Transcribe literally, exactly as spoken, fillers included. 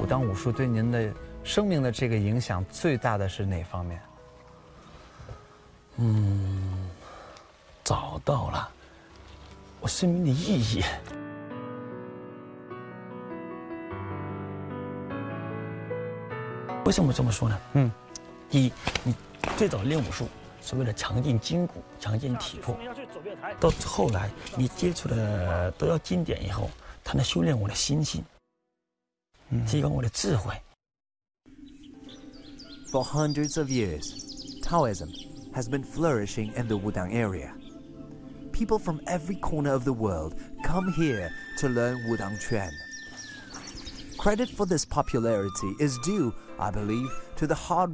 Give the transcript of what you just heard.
武当武术对您的生命的这个影响最大的是哪方面？ 嗯，找到了我生命的意义。为什么这么说呢？嗯，第一，你最早练武术是为了强健筋骨、强健体魄，到后来你接触了都要经典以后，它能修炼我的心性，提高我的智慧。 For hundreds of years, Taoism has been flourishing in the Wudang area. People from every corner of the world come here to learn Wudang Quan. Credit for this popularity is due, I believe, to the hard